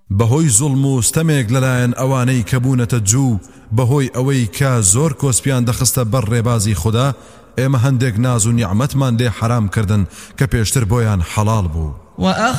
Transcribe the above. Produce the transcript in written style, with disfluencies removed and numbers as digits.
بەهۆی زوڵم و ستەمێک لەلایەن ئەوانەی کە بوونەتە جوو بەهۆی ئەوەی کە زۆر کۆسپیان دەخستە بەر ڕێبازی خوددا ئێمە هەندێک ناز و نیعمەتمان لێ حرام کردن کە پێشتر بۆیان حەڵال بوو.